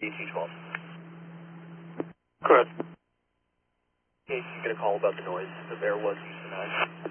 AT-12. Correct. Okay, you get a call about the noise. The bear was Houston 9.